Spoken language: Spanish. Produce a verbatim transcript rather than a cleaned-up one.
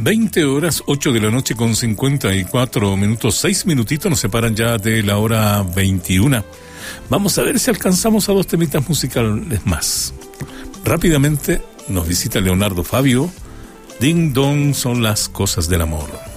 veinte horas, ocho de la noche con cincuenta y cuatro minutos, seis minutitos nos separan ya de la hora veintiuna. Vamos a ver si alcanzamos a dos temitas musicales más. Rápidamente nos visita Leonardo Fabio. Ding Dong son las cosas del amor.